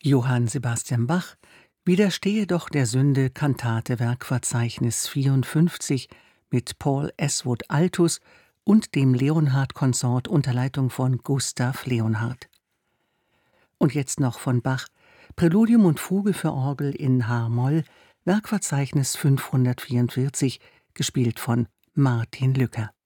Johann Sebastian Bach: Widerstehe doch der Sünde, Kantate Werkverzeichnis 54 mit Paul Eswood Altus und dem Leonhard-Konsort unter Leitung von Gustav Leonhard. Und jetzt noch von Bach: Präludium und Fuge für Orgel in h-Moll, Werkverzeichnis 544, gespielt von Martin Lücker.